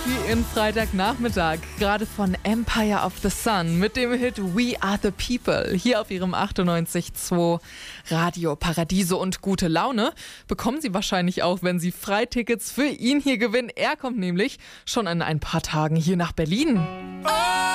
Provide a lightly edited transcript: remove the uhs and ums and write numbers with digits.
Ihren Freitagnachmittag, gerade von Empire of the Sun mit dem Hit We Are the People, hier auf Ihrem 98.2 Radio Paradiso. Und gute Laune bekommen Sie wahrscheinlich auch, wenn Sie Freitickets für ihn hier gewinnen. Er kommt nämlich schon in ein paar Tagen hier nach Berlin.